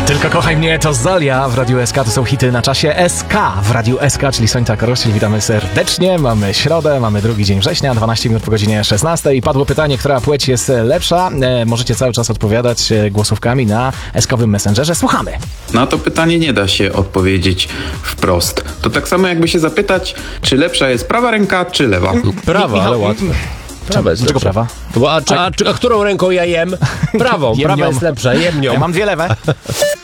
Tylko kochaj mnie to Zolia w Radiu SK, to są hity na czasie SK w Radiu SK, czyli Sońca Koroś, witamy serdecznie, mamy środę, mamy drugi dzień września, 12 minut po godzinie 16 i padło pytanie, która płeć jest lepsza. Możecie cały czas odpowiadać głosówkami na SK-owym Messengerze, słuchamy. Na to pytanie nie da się odpowiedzieć wprost. To tak samo jakby się zapytać, czy lepsza jest prawa ręka, czy lewa. Prawa, ale łatwe. Prawa jest Czego lepsza. prawa? A którą ręką ja jem? Prawą. Prawa jest lepsza, jem nią. Ja mam dwie lewe.